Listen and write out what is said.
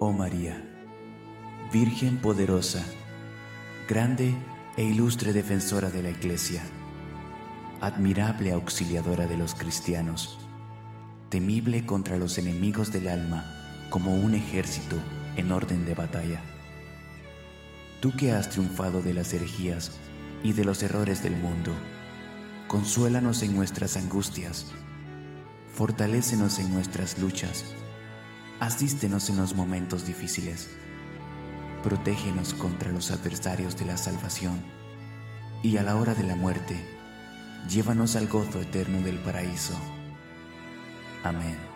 Oh María, Virgen poderosa, grande e ilustre defensora de la Iglesia, admirable auxiliadora de los cristianos, temible contra los enemigos del alma como un ejército en orden de batalla. Tú que has triunfado de las herejías y de los errores del mundo, consuélanos en nuestras angustias, fortalécenos en nuestras luchas, asístenos en los momentos difíciles, protégenos contra los adversarios de la salvación y a la hora de la muerte, llévanos al gozo eterno del paraíso. Amén.